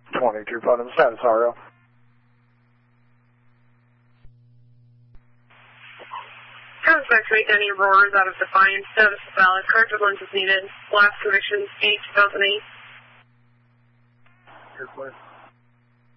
22 Putnam status, RL. Suspect make any roars out of defiance, status is valid, corrective lenses needed, last conviction, 8-2008. Here, please.